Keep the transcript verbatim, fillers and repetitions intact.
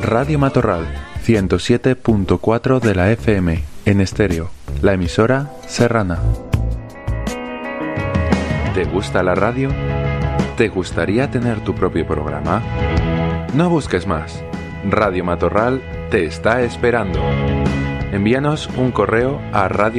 Radio Matorral, ciento siete punto cuatro de la F M, en estéreo, la emisora serrana. ¿Te gusta la radio? ¿Te gustaría tener tu propio programa? No busques más. Radio Matorral te está esperando. Envíanos un correo a radio